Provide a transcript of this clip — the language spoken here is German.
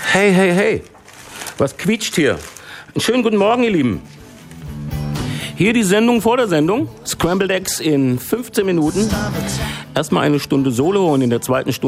Hey, hey, hey. Was quietscht hier? Einen schönen guten Morgen, ihr Lieben. Hier die Sendung vor der Sendung. Scrambled Eggs in 15 Minuten. Erstmal eine Stunde Solo und in der zweiten Stunde